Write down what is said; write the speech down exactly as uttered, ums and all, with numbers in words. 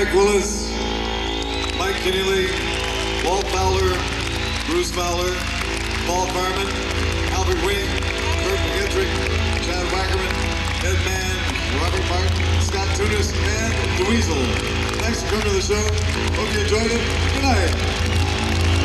Mike Willis, Mike Keneally, Walt Fowler, Bruce Fowler, Paul Carmen, Albert Wing, Kurt McGettrick, Chad Wackerman, Ed Mann, Robert Martin, Scott Tunis, and Dweezil. Thanks for coming to the show. Hope you enjoyed it. Good night.